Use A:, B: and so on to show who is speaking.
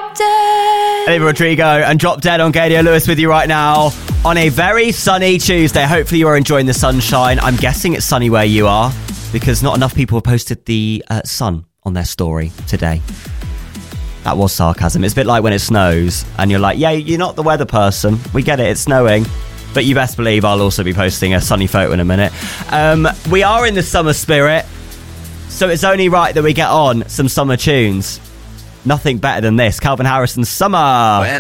A: Drop Dead.
B: Olivia Rodrigo and Drop Dead on Gadio Lewis with you right now on a very sunny Tuesday. Hopefully you are enjoying the sunshine. I'm guessing it's sunny where you are because not enough people have posted the sun on their story today. That was sarcasm. It's a bit like when it snows and you're like, yeah, you're not the weather person. We get it, it's snowing. But you best believe I'll also be posting a sunny photo in a minute. We are in the summer spirit, so it's only right that we get on some summer tunes. Nothing better than this. Calvin Harrison's Summer.
C: When